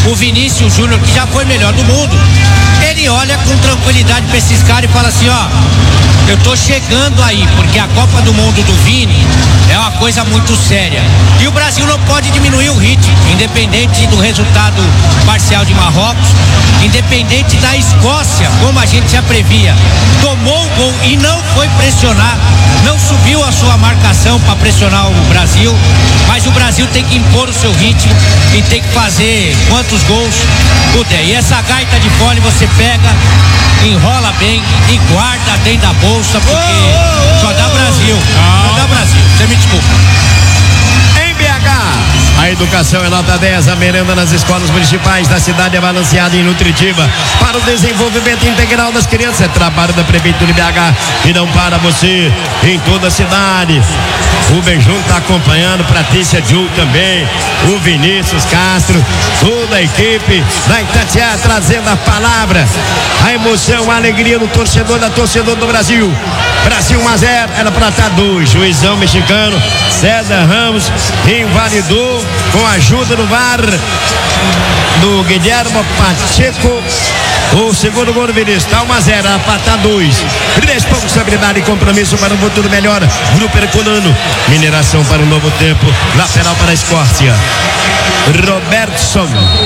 o Vinícius Júnior, que já foi melhor do mundo, ele olha com tranquilidade pra esses caras e fala assim, ó, eu tô chegando aí, porque a Copa do Mundo do Vini é uma coisa muito séria. E o Brasil não pode diminuir o ritmo, independente do resultado parcial de Marrocos, independente da Escócia, como a gente já previa. Tomou o gol e não foi pressionar, não subiu a sua marcação para pressionar o Brasil, mas o Brasil tem que impor o seu ritmo e tem que fazer quantos gols puder. E essa gaita de fole você pega, enrola bem e guarda dentro da bolsa, porque só dá Brasil. Só dá Brasil, você me desculpa. Em BH, a educação é nota 10, a merenda nas escolas municipais da cidade é balanceada e nutritiva para o desenvolvimento integral das crianças. É trabalho da Prefeitura de BH e não para você em toda a cidade. O Benjum está acompanhando, Patrícia Ju também, o Vinícius Castro, toda a equipe da Itatiaia trazendo a palavra, a emoção, a alegria do torcedor, da torcedor do Brasil. Brasil 1-0, era para estar 2. Juizão mexicano César Ramos invalidou com a ajuda do VAR do Guilherme Pacheco. O segundo gol do Vinícius, tá 1-0, era para estar 2. Responsabilidade e compromisso para um futuro melhor. Grupo Herculano, mineração para um novo tempo. Lateral para a Escócia, Robertson.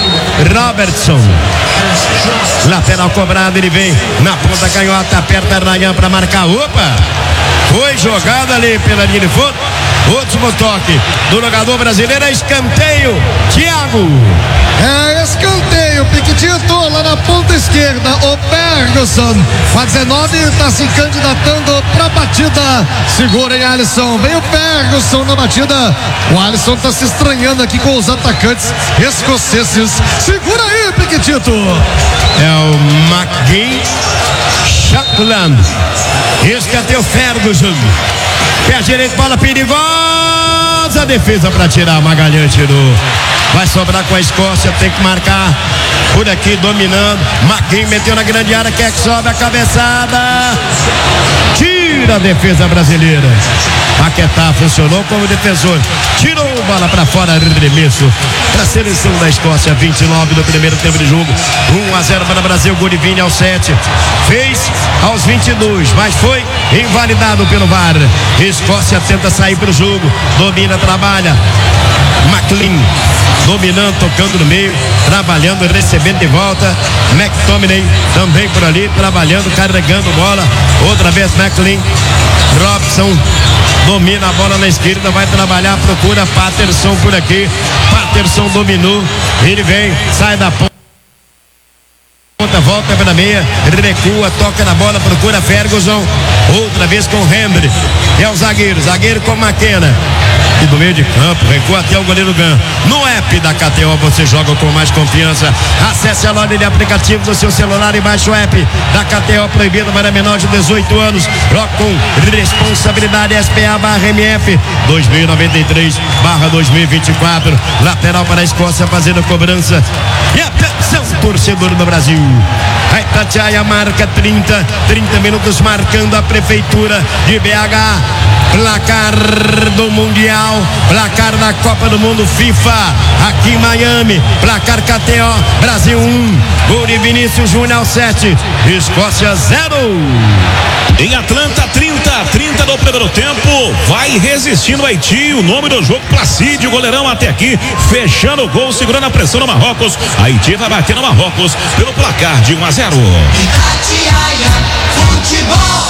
Lateral cobrado, ele vem na ponta canhota, aperta Arnayan para marcar. Opa! Foi jogado ali pela linha de fundo. Último toque do jogador brasileiro, é escanteio. Thiago. É escanteio, Piquetito lá na ponta esquerda. O Ferguson, com a 19, está se candidatando para a batida. Segura, hein, Alisson. Vem o Ferguson na batida. O Alisson está se estranhando aqui com os atacantes escoceses. Segura aí, Piquetito. É o McGee Shotland. Escanteio Ferguson. Pé direito, bola perigosa. Defesa para tirar. Magalhães tirou. Vai sobrar com a Escócia, tem que marcar por aqui, dominando. McGee meteu na grande área, quer que sobe a cabeçada. Tira a defesa brasileira. Paquetá funcionou como defensor. Tirou a bola para fora, arremesso para a seleção da Escócia. 29 do primeiro tempo de jogo. 1-0 para o Brasil. Gol de Vini aos 7. Fez aos 22, mas foi invalidado pelo VAR. Escócia tenta sair para o jogo. Domina, trabalha. McLean dominando, tocando no meio, trabalhando, recebendo de volta. McTominay também por ali, trabalhando, carregando bola. Outra vez McLean. Robson domina a bola na esquerda, vai trabalhar, procura Patterson por aqui. Patterson dominou, ele vem, sai da ponta, volta para a meia, recua, toca na bola, procura Ferguson. Outra vez com Hendry. É o zagueiro com McKenna. E do meio de campo, recua até o goleiro Gan. No app da KTO você joga com mais confiança. Acesse a loja de aplicativo do seu celular e baixe o app da KTO, proibido para menor de 18 anos. Joga com responsabilidade. SPA/MF 2093/2024. Lateral para a Escócia fazendo cobrança. E atenção, torcedor do Brasil. A Itatiaia marca 30 minutos marcando a Prefeitura de BH. Placar do Mundial, placar da Copa do Mundo FIFA, aqui em Miami, placar KTO, Brasil 1, gol de Vinícius Júnior aos 7, Escócia 0. Em Atlanta, 30 do primeiro tempo, vai resistindo o Haiti, o nome do jogo, Placídio, goleirão até aqui, fechando o gol, segurando a pressão no Marrocos. Haiti vai bater no Marrocos pelo placar de 1-0. Itatiaia Futebol.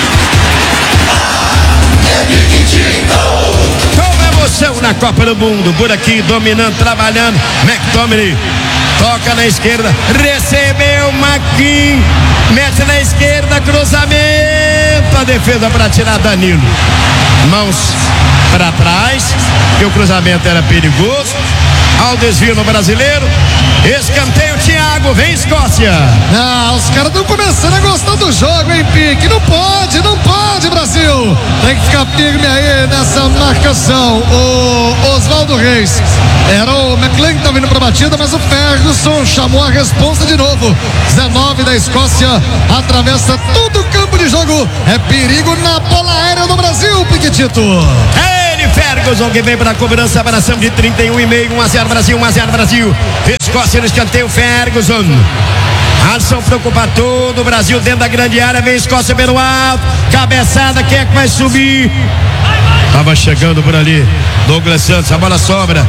Com emoção na Copa do Mundo, por aqui, dominando, trabalhando, McTominay toca na esquerda, recebeu McGee, mete na esquerda, cruzamento, a defesa para tirar Danilo. Mãos para trás, que o cruzamento era perigoso. Ao desvio no brasileiro, escanteio, Thiago, vem Escócia. Os caras estão começando a gostar do jogo, hein, Pique? Não pode, Brasil. Tem que ficar firme aí nessa marcação. O Oswaldo Reis, era o McLean que tá vindo pra batida, mas o Ferguson chamou a responsa de novo. 19 da Escócia, atravessa todo o campo de jogo. É perigo na bola aérea do Brasil, Piquetito. Ferguson que vem para a cobrança, abração de 31,5, 1-0 Brasil, 1-0 Brasil. Escócia no escanteio, Ferguson. Alisson preocupa todo, o Brasil dentro da grande área, vem Escócia pelo alto, cabeçada, quem é que vai subir? Tava chegando por ali Douglas Santos, a bola sobra.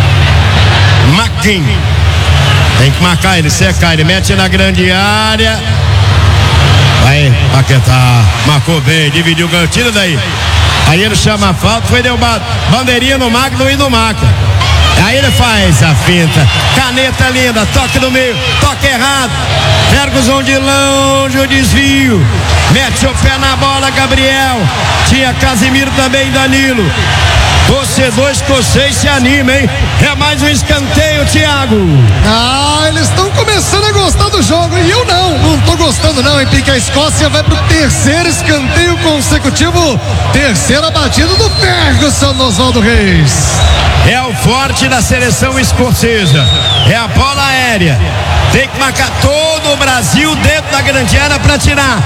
McKean tem que marcar ele, secar, ele mete na grande área. Vai Paquetá, marcou bem, dividiu o ganho, tira daí. Aí ele chama a falta, foi derrubado. Bandeirinha no Magno e no Maca. Aí ele faz a finta, caneta linda, toque no meio, toque errado. Ferguson de longe, o desvio, mete o pé na bola, Gabriel. Tinha Casimiro também, Danilo. Torcedor escocês se anima, hein? É mais um escanteio, Thiago. Eles estão começando a gostar do jogo. E eu não tô gostando não, hein, Pique? A Escócia vai pro terceiro escanteio consecutivo. Terceira batida do Ferguson no Oswaldo Reis. É o forte da seleção escocesa. É a bola aérea. Tem que marcar todo o Brasil dentro da grande área para tirar.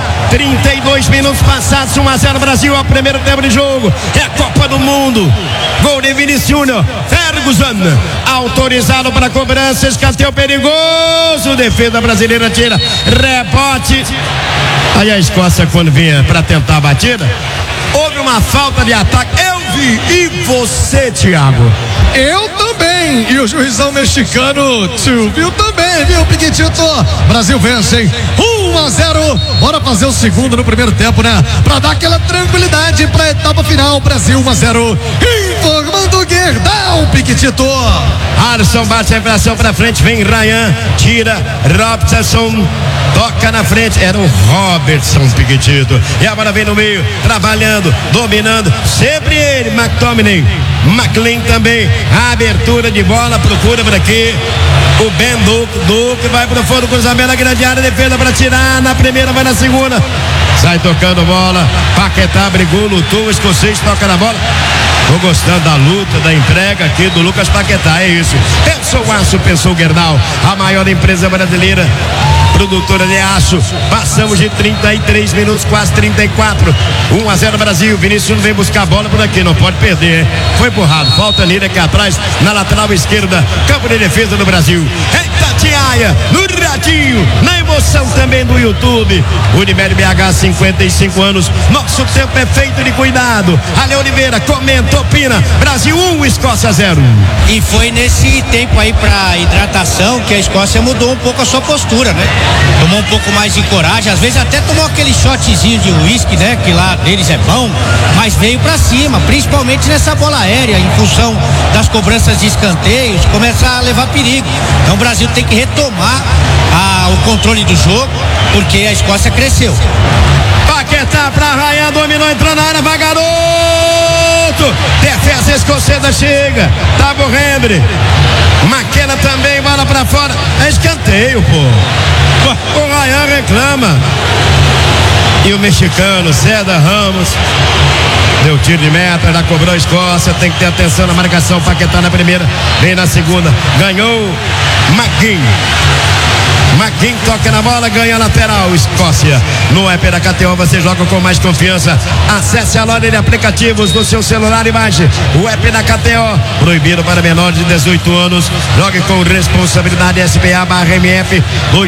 32 minutos passados, 1-0 Brasil ao primeiro tempo de jogo. É a Copa do Mundo. Gol de Vinícius Júnior. Ferguson autorizado para cobrança. Escanteio perigoso. Defesa brasileira tira. Rebote. Aí a Escócia, quando vinha para tentar a batida, houve uma falta de ataque. Eu vi. E você, Thiago? Eu também. E o juizão mexicano, viu também, viu, Piquetito? Brasil vence, hein? 1-0. Bora fazer o segundo no primeiro tempo, né? Pra dar aquela tranquilidade pra etapa final. Brasil 1-0. Informando o Guerdão, Piquetito. Alisson bate a infração pra frente, vem Ryan, tira, Robertson toca na frente, era o Robertson, Piquetito. E agora vem no meio, trabalhando, dominando, sempre ele, McTominay, McLean também, a abertura de bola, procura por aqui, o Ben Duke vai pro fundo, cruzamento na grande área, defesa para tirar, na primeira, vai na segunda, sai tocando bola, Paquetá brigou, lutou, o escocês toca na bola. Tô gostando da luta, da entrega aqui do Lucas Paquetá, é isso. Pensou o aço, pensou o Gerdau, a maior empresa brasileira produtora de aço. Passamos de 33 minutos, quase 34. 1-0 Brasil. Vinícius vem buscar a bola por aqui, não pode perder, hein? Foi empurrado, falta nele aqui atrás, na lateral esquerda, campo de defesa do Brasil. Eita, Tiaia, no radinho, na emoção também do YouTube. Unimed BH, 55 anos. Nosso tempo é feito de cuidado. Ale Oliveira, comenta, opina. Brasil 1, Escócia 0. E foi nesse tempo aí pra hidratação que a Escócia mudou um pouco a sua postura, né? Tomou um pouco mais de coragem, às vezes até tomou aquele shotzinho de uísque, né? Que lá deles é bom, mas veio pra cima, principalmente nessa bola aérea, em função das cobranças de escanteios, começa a levar perigo. Então o Brasil tem que retomar o controle do jogo, porque a Escócia cresceu. Paquetá pra Ryan, dominou, entrou na área, vai garoto! Defesa escocesa chega, Tavo Henry, Maquena também, bola pra fora, é escanteio, pô. O Ryan reclama. E o mexicano, César Ramos, deu tiro de meta, já cobrou a Escócia, tem que ter atenção na marcação, Paquetá na primeira, vem na segunda, ganhou McKean toca na bola, ganha a lateral, Escócia. No app da KTO você joga com mais confiança. Acesse a loja de aplicativos do seu celular e baixe o app da KTO. Proibido para menores de 18 anos. Jogue com responsabilidade. SPA/MF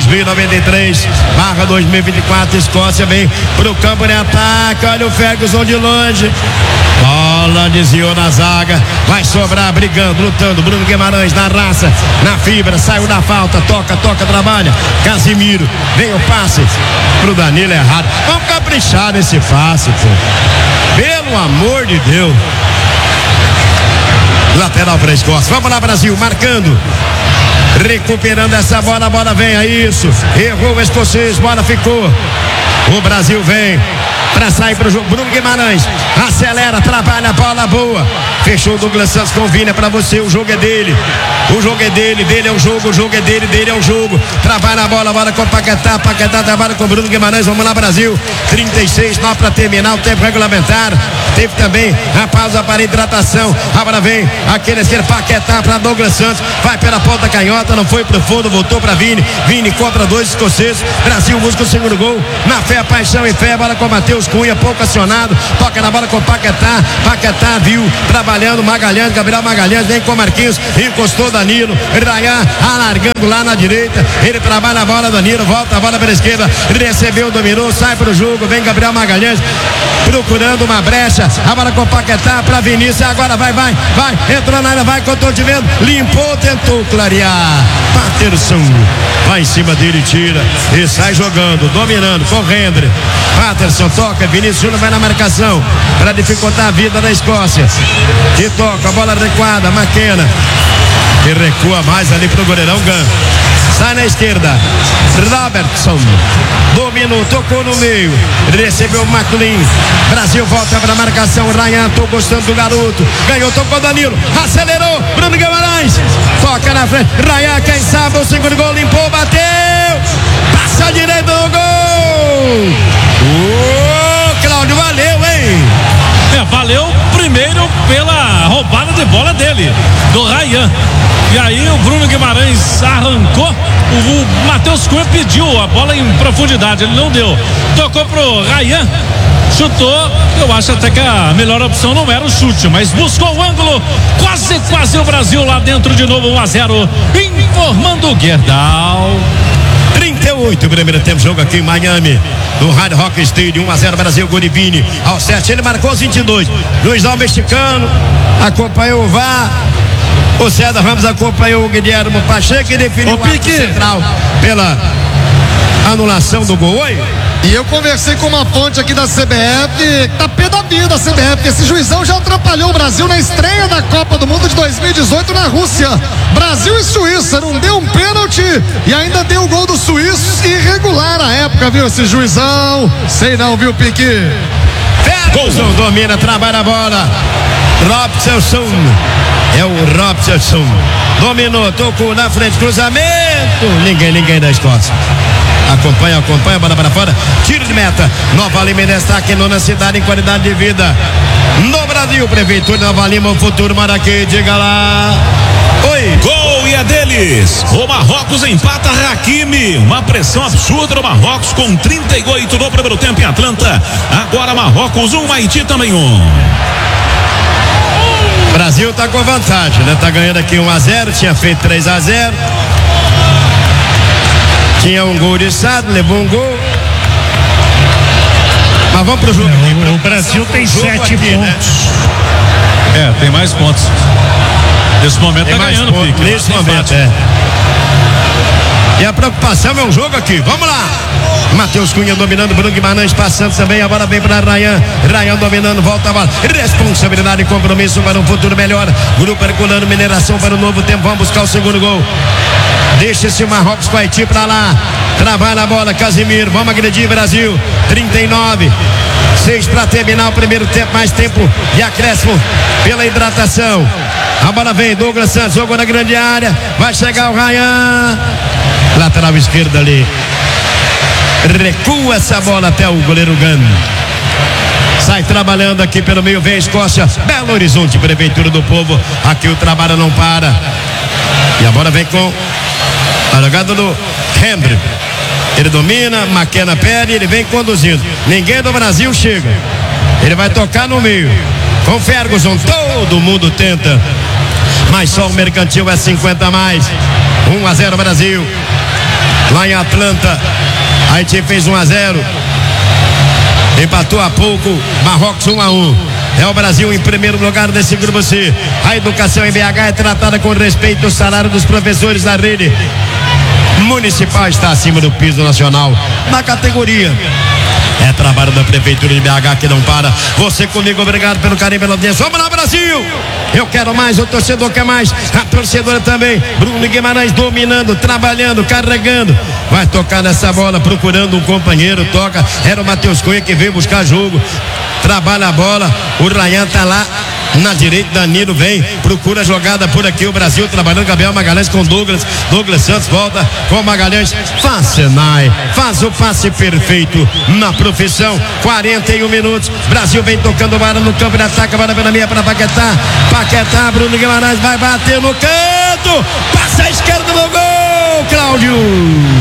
2093/2024. Escócia vem pro campo de ataque. Olha o Ferguson de longe. Bola desviou na zaga. Vai sobrar, brigando, lutando. Bruno Guimarães na raça, na fibra, saiu da falta. Toca, trabalha. Casimiro, vem o passe pro Danilo, errado. Vamos caprichar nesse passe, pô. Pelo amor de Deus. Lateral para a Escócia. Vamos lá, Brasil, marcando. Recuperando essa bola, a bola vem, é isso. Errou o escocês, bola ficou. O Brasil vem para sair pro jogo. Bruno Guimarães acelera, trabalha, a bola boa. Fechou o Douglas Santos com o Vini, é pra você, o jogo é dele. O jogo é dele é o jogo, o jogo é dele é o jogo. Trabalha a bola com o Paquetá trabalha com o Bruno Guimarães. Vamos lá, Brasil. 36, 9 para terminar o tempo regulamentar. Teve também a pausa para hidratação. Agora vem aquele esquerdo, Paquetá para Douglas Santos. Vai pela ponta canhota, não foi pro fundo, voltou para Vini. Vini contra dois escoceses. Brasil busca o segundo gol. Na fé, paixão e fé, bola com o Matheus Matheus Cunha, pouco acionado, toca na bola com o Paquetá, Paquetá viu, trabalhando, Magalhães, Gabriel Magalhães, vem com Marquinhos, encostou Danilo, Rayan, alargando lá na direita, ele trabalha a bola, Danilo, volta a bola pela esquerda, recebeu, dominou, sai pro jogo, vem Gabriel Magalhães, procurando uma brecha, a bola com o Paquetá pra Vinícius, agora vai, entrou na área, vai, que eu tô te vendo, limpou, tentou clarear, Patterson, vai em cima dele, tira, e sai jogando, dominando, com o Hendry, Patterson toca, Vinícius Júnior vai na marcação, para dificultar a vida da Escócia, que toca, a bola recuada, McKenna, e recua mais ali pro goleirão Gun, sai na esquerda, Robertson, dominou, tocou no meio, recebeu o McLean, Brasil volta para a marcação, Rayan, tô gostando do garoto, ganhou, tocou Danilo, acelerou, Bruno Guimarães, toca na frente, Rayan, quem sabe o segundo gol, limpou, bateu, passa direito no gol, Cláudio, valeu, hein? Valeu primeiro pela roubada de bola dele, do Rayan. E aí o Bruno Guimarães arrancou, o Matheus Cunha pediu a bola em profundidade, ele não deu. Tocou pro Rayan, chutou, eu acho até que a melhor opção não era o chute, mas buscou o ângulo, quase o Brasil lá dentro de novo, 1-0, informando o Gerdau. 38, primeiro tempo, jogo aqui em Miami, no Hard Rock Stadium, 1-0 Brasil, Gorivini, ao 7, ele marcou aos 22, Luiz Dal mexicano, acompanhou o VAR, o César Ramos acompanhou o Guilherme Pacheco e definiu o árbitro central pela anulação do gol. Oi? E eu conversei com uma fonte aqui da CBF, tá pé da vida a CBF, porque esse juizão já atrapalhou o Brasil na estreia da Copa do Mundo de 2018 na Rússia. Brasil e Suíça, não deu um pênalti e ainda deu o gol do suíço irregular na época, viu, esse juizão? Sei não, viu, Pique? Ferguson domina, trabalha a bola, Robson, é o Robson, dominou, tocou na frente, cruzamento, ninguém da Escócia. Acompanha, bola para fora, tiro de meta, Nova Lima em destaque, nona cidade em qualidade de vida no Brasil, Prefeitura de Nova Lima, o futuro Maraquê, diga lá. Oi. Gol e é deles. O Marrocos empata Hakimi. Uma pressão absurda do Marrocos com 38 no primeiro tempo em Atlanta. Agora Marrocos 1, Haiti também 1. Brasil tá com vantagem, né? Tá ganhando aqui 1-0, tinha feito 3-0. Tinha um gol de Sado, levou um gol. Mas vamos pro jogo. O Brasil tem 7 pontos. Né? Tem mais pontos. Nesse momento tem tá mais ganhando, pontos. Nesse momento, E a preocupação é um jogo aqui. Vamos lá. Matheus Cunha dominando, Bruno Guimarães passando também, a bola vem para Rayan dominando, volta a bola, responsabilidade e compromisso para um futuro melhor, grupo Herculano, mineração para o novo tempo, vamos buscar o segundo gol, deixa esse Marrocos com Haiti para lá, trabalha a bola, Casimiro, vamos agredir Brasil, 39, 6 para terminar o primeiro tempo, mais tempo de acréscimo pela hidratação, a bola vem, Douglas Santos, jogou na grande área, vai chegar o Rayan, lateral esquerda ali, recua essa bola até o goleiro Gano. Sai trabalhando aqui pelo meio, vem a Escócia, Belo Horizonte, Prefeitura do Povo. Aqui o trabalho não para. E a bola vem com a jogada do Hendry. Ele domina, McKenna perde, ele vem conduzindo. Ninguém do Brasil chega. Ele vai tocar no meio. Com Ferguson, todo mundo tenta. Mas só o Mercantil é 50 a mais. 1-0 Brasil. Lá em Atlanta. Haiti fez 1-0. Empatou há pouco. Marrocos 1-1. É o Brasil em primeiro lugar desse grupo C. A educação em BH é tratada com respeito ao salário dos professores da rede municipal. Está acima do piso nacional na categoria. É trabalho da Prefeitura de BH que não para. Você comigo, obrigado pelo carinho, pela audiência. Vamos lá, Brasil! Eu quero mais, o torcedor quer mais, a torcedora também. Bruno Guimarães dominando, trabalhando, carregando. Vai tocar nessa bola, procurando um companheiro, toca. Era o Matheus Cunha que veio buscar jogo. Trabalha a bola, o Rayan tá lá na direita, Danilo vem, procura a jogada por aqui, o Brasil trabalhando, Gabriel Magalhães com Douglas Santos volta com Magalhães, faz o passe perfeito na profissão, 41 minutos, Brasil vem tocando bola no campo de ataque, bola pela meia para Paquetá, Bruno Guimarães vai bater no canto, passa a esquerda no gol, Cláudio.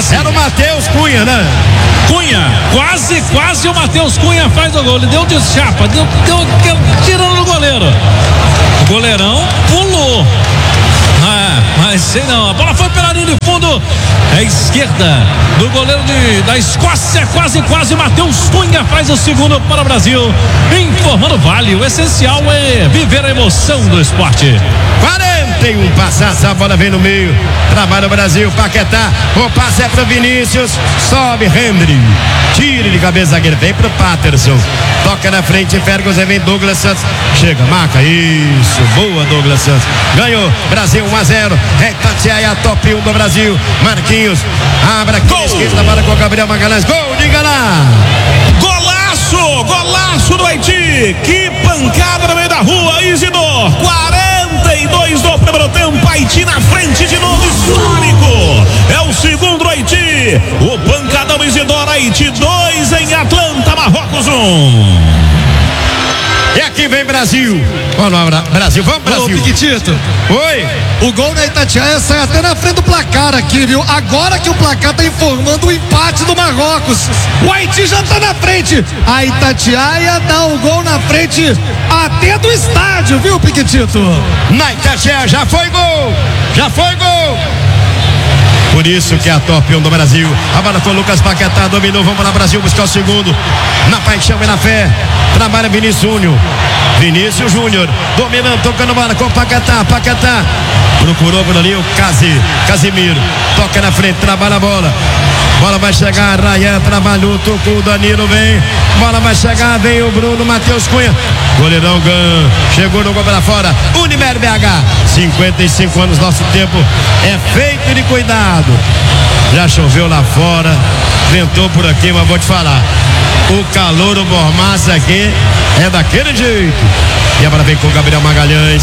lance. Era o Matheus Cunha, né? Cunha, quase o Matheus Cunha faz o gol. Ele deu de chapa, deu tirando no goleiro. O goleirão pulou. Mas sei não, a bola foi pela linha de fundo, é esquerda do goleiro da Escócia, quase Matheus Cunha faz o segundo para o Brasil, informando Vale, o essencial é viver a emoção do esporte. 41 passadas, a bola vem no meio, trabalha o Brasil, Paquetá, o passe é pro Vinícius, sobe Hendry, tira de cabeça zagueiro, vem pro Patterson, toca na frente, Ferguson, vem Douglas Santos, chega, marca, isso, boa Douglas Santos, ganhou, Brasil 1-0, é Itatiaia, top 1 do Brasil, Marquinhos, abre aqui na esquerda, bola com o Gabriel Magalhães, gol, diga lá! Golaço do Haiti, que pancada no meio da rua, Isidor, 42 do primeiro tempo, Haiti na frente de novo, histórico, é o segundo do Haiti, o pancadão Isidor, Haiti 2 em Atlanta, Marrocos 1. E aqui vem Brasil. Vamos Brasil, vamos Brasil. Ô, Piquitito. Oi. O gol da Itatiaia sai até na frente do placar aqui, viu? Agora que o placar tá informando o empate do Marrocos. O Haiti já tá na frente. A Itatiaia dá o gol na frente até do estádio, viu, Piquitito? Na Itatiaia já foi gol. Por isso que é a top 1 do Brasil. A bola com o Lucas Paquetá, dominou, vamos lá Brasil buscar o segundo. Na paixão e na fé. Trabalha Vinícius Júnior, dominando, tocando bola com o Paquetá. Procurou por ali o Casimiro. Toca na frente, trabalha a bola. Bola vai chegar, Rayan trabalhou, tocou o Danilo, vem. Bola vai chegar, vem o Bruno, Matheus Cunha. Goleirão Gan, chegou no gol para fora. Unimed BH, 55 anos, nosso tempo é feito de cuidado. Já choveu lá fora, ventou por aqui, mas vou te falar. O calor, o mormaço aqui é daquele jeito. E agora vem com o Gabriel Magalhães.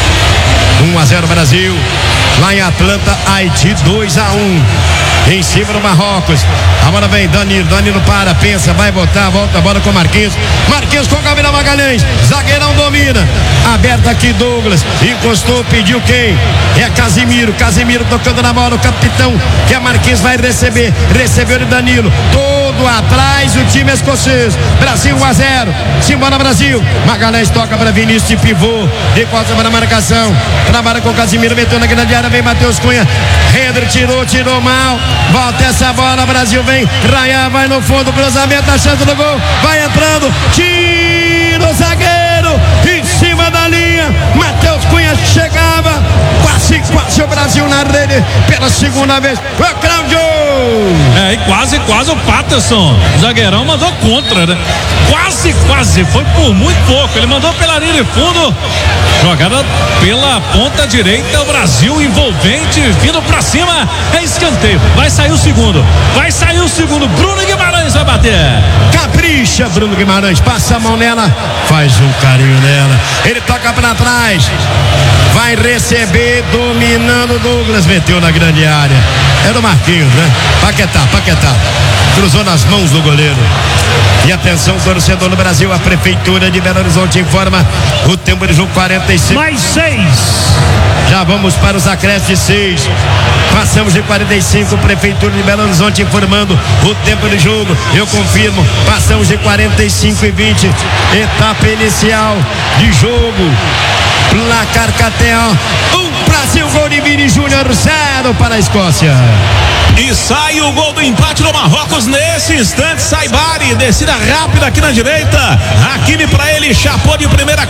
1-0 Brasil. Lá em Atlanta, Haiti 2-1. Em cima do Marrocos. A bola vem, Danilo para, pensa, vai botar, volta a bola com Marquinhos com Gabriel Magalhães, zagueirão domina, aberta aqui Douglas, encostou, pediu quem? É Casimiro tocando na bola, o capitão, que é Marquinhos, vai recebeu de Danilo, todo atrás o time escocês, Brasil 1-0, simbora Brasil, Magalhães toca para Vinícius de pivô, de costa para a marcação, trabalha com Casimiro, meteu na grande área, vem Matheus Cunha, Hendry tirou mal, volta essa bola, Brasil vem, Rayan vai no fundo, cruzamento, achando no gol, vai entrando, tira o zagueiro, em cima da linha, Matheus Cunha chegava, quase o Brasil na rede, pela segunda vez, foi o Claudio. E quase o Patterson, o zagueirão mandou contra, né? Quase, foi por muito pouco, ele mandou pela linha de fundo, jogada pela ponta direita, o Brasil envolvente, vindo pra cima, é escanteio, vai sair o segundo, Bruno Guimarães vai bater. Capricha, Bruno Guimarães, passa a mão nela, faz um carinho nela, ele toca pra trás, vai receber, dominando Douglas, meteu na grande área, era o Marquinhos, né? Paquetá, cruzou nas mãos do goleiro. E atenção, torcedor do Brasil, a Prefeitura de Belo Horizonte informa o tempo de jogo 45. Mais 6. Já vamos para os acréscimos de 6. Passamos de 45, Prefeitura de Belo Horizonte informando o tempo de jogo. Eu confirmo, passamos de 45 e 20. Etapa inicial de jogo. Placar KTO. Brasil, gol de Vini Júnior, 0 para a Escócia. E sai o gol do empate do Marrocos nesse instante. Sai Bari, descida rápida aqui na direita. Hakimi pra ele, chapou de primeira,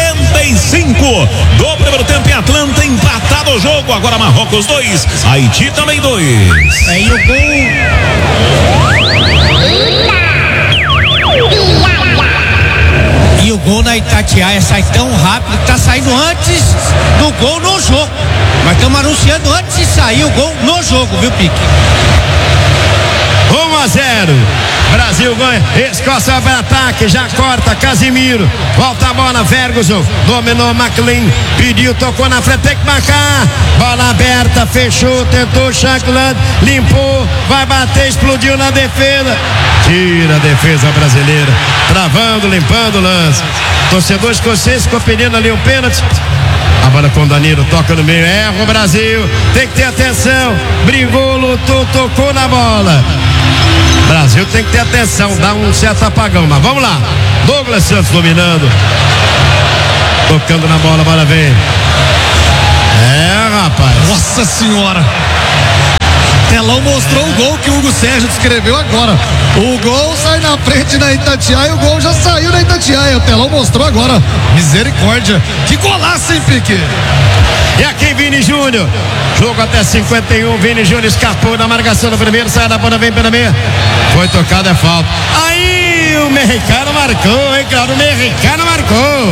45 do primeiro tempo em Atlanta, empatado o jogo. Agora Marrocos 2, Haiti também 2. Aí o gol. E o gol na Itatiaia sai tão rápido que tá saindo antes do gol no jogo. Mas estamos anunciando antes de sair o gol no jogo, viu, Pique? 1-0. Brasil ganha. Escócia vai ataque. Já corta. Casimiro. Volta a bola. Ferguson. Dominou McLean. Pediu. Tocou na frente. Tem que marcar. Bola aberta. Fechou. Tentou. Shankland. Limpou. Vai bater. Explodiu na defesa. Tira a defesa brasileira. Travando. Limpando o lance. Torcedor escocês ficou pedindo ali um pênalti. A bola com o Danilo, toca no meio, erra o Brasil, tem que ter atenção, brigou lutou, tocou na bola. Brasil tem que ter atenção, dá um certo apagão, mas vamos lá. Douglas Santos dominando, tocando na bola, bola vem. Rapaz. Nossa senhora. Telão mostrou o gol que o Hugo Sérgio descreveu agora. O gol sai na frente da Itatiaia e o gol já saiu da Itatiaia. O telão mostrou agora. Misericórdia. Que golaço, hein, Pique? E aqui Vini Júnior. Jogo até 51. Vini Júnior escapou da marcação do primeiro. Sai da bola, vem pela meia. Foi tocado, é falta. Aí o mexicano marcou, hein, cara? O mexicano marcou.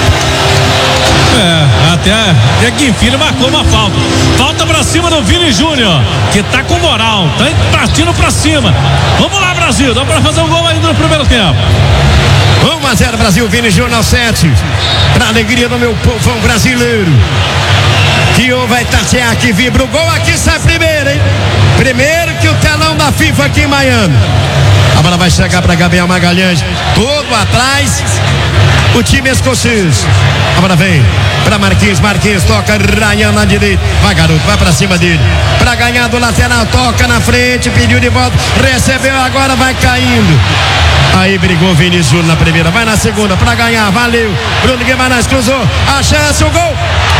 Até que enfim ele marcou uma falta. Falta pra cima do Vini Júnior, que tá com moral, tá partindo pra cima. Vamos lá, Brasil, dá pra fazer um gol ainda no primeiro tempo. 1-0 Brasil, Vini Júnior ao 7. Pra alegria do meu povão brasileiro. Que vai tatear, que vibra o gol, aqui sai primeiro, hein? Primeiro que o telão da FIFA aqui em Miami. A bola vai chegar para Gabriel Magalhães, todo atrás, o time escocês. A bola vem para Marquinhos toca, Ryan na direita, vai garoto, vai para cima dele, para ganhar do lateral, toca na frente, pediu de volta, recebeu, agora vai caindo. Aí brigou Vinícius na primeira, vai na segunda para ganhar, valeu. Bruno Guimarães cruzou, a chance, o gol.